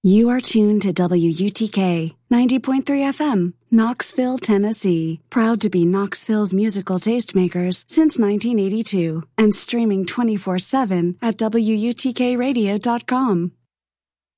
You are tuned to WUTK 90.3 FM, Knoxville, Tennessee. Proud to be Knoxville's musical tastemakers since 1982 and streaming 24/7 at WUTKradio.com.